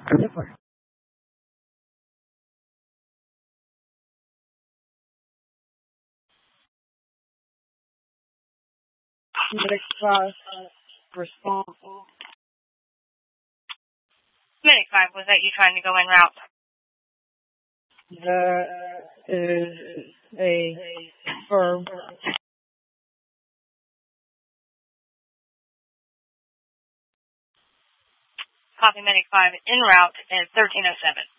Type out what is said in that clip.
Medic 5, response. Medic 5, was that you trying to go en route? That is a verb. Copy Medic 5 en route at 1307.